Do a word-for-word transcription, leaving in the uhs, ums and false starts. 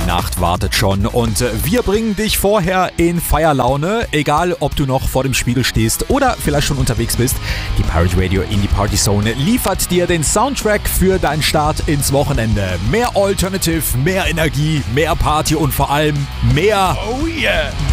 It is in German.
Nacht wartet schon und wir bringen dich vorher in Feierlaune, egal ob du noch vor dem Spiegel stehst oder vielleicht schon unterwegs bist. Die Pirate Radio Indie Party Zone liefert dir den Soundtrack für deinen Start ins Wochenende. Mehr Alternative, mehr Energie, mehr Party und vor allem mehr Oh yeah!